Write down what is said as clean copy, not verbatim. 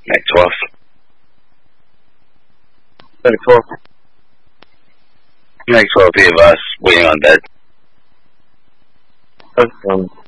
Night 12. 24. Night 12, three of us waiting on bed.